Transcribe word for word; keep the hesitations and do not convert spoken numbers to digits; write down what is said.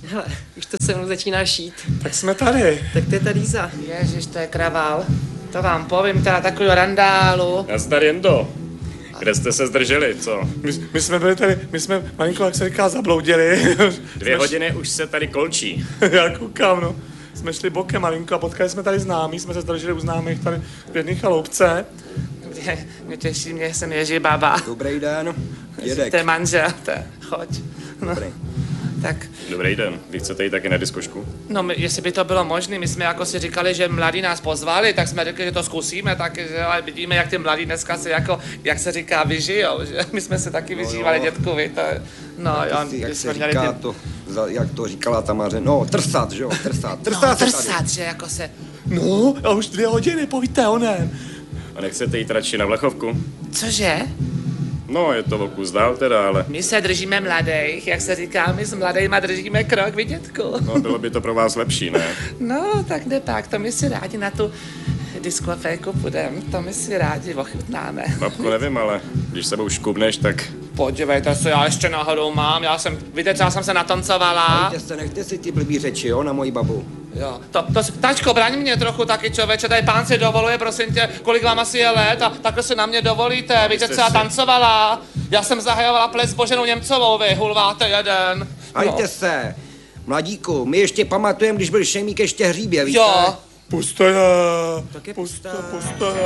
Hele, už to se mnou začíná šít. Tak jsme tady. Tak to je ta Líza. Ježiš, to je kravál. To vám povím, teda takovýho randálu. Nazdar, Jendo. Kde jste se zdrželi, co? My, my jsme byli tady, my jsme, malinko, jak se říká, zabloudili. Dvě jsme hodiny už se tady kolčí. Já koukám, no. Jsme šli bokem malinko a potkali jsme tady známí, jsme se zdrželi u známých tady v jedné chaloupce. Mě, mě těší, mě jsem Ježí baba. Dobrý den, dědek. To je manžel, to je, choď. No. Dobrý. Tak, Dobrý den, vy chcete jít taky na diskošku? no my, jestli by to bylo možné, my jsme jako si říkali, že mladí nás pozvali, tak jsme řekli, že to zkusíme, tak že, ale vidíme, jak ty mladí dneska se jako, jak se říká, vyžijou, že my jsme se taky vyžívali, jo. dětkovi, to je, no jo, Ty, jak když se jsme měli říká ty, to, za- jak to říkala Tamaře, no trsat, že jo, trsat, no, trsat se tady. trsat, že jako se, No, a už dvě hodiny, pojďte onem. A nechcete jít radši na Vlechovku? cože? No, je to o kus dál teda, ale My se držíme mladých, jak se říká, my s mladejma držíme krok, vidětku. no, bylo by to pro vás lepší, ne? No, tak jde pak, to my si rádi na tu diskoféku půjdem, to my si rádi ochutnáme. Babko, nevím, ale když sebou škubneš, tak Podívejte se, já ještě náhodou mám, já jsem, víte, já jsem se natancovala. Pojďte se, nechte si ty blbý řeči, jo, na moji babu. Jo, to, to, tačko, braň mě trochu taky, člověče, tady pán si dovoluje, prosím tě, kolik vám asi je let a takhle se na mě dovolíte, víte, jste co já si- tancovala, já jsem zahajovala ples s Boženou Němcovou, vy hulváte jeden. Hajte se, mladíku, my ještě pamatujeme, když byl Šemík ještě hříbě, víte? Jo. Puste je, Tak je puste, puste. puste je.